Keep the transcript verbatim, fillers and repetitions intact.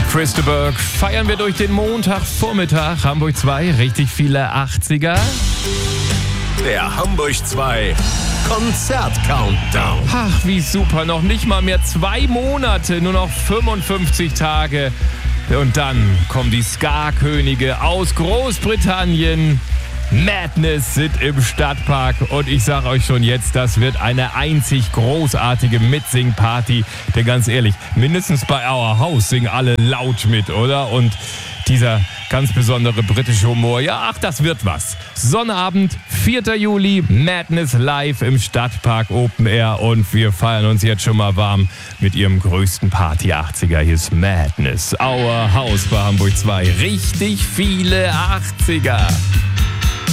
Christeberg feiern wir durch den Montagvormittag. Hamburg zwei, richtig viele achtziger. Der Hamburg zwei Konzert-Countdown. Ach, wie super. Noch nicht mal mehr zwei Monate, nur noch fünfundfünfzig Tage. Und dann kommen die Ska-Könige aus Großbritannien. Madness sind im Stadtpark und ich sage euch schon jetzt, das wird eine einzig großartige Mitsing-Party. Denn ganz ehrlich, mindestens bei Our House singen alle laut mit, oder? Und dieser ganz besondere britische Humor, ja, ach, das wird was. Sonnabend, vierter Juli, Madness live im Stadtpark Open Air und wir feiern uns jetzt schon mal warm mit ihrem größten Party-achtziger. Hier ist Madness, Our House bei Hamburg zwei. Richtig viele achtziger.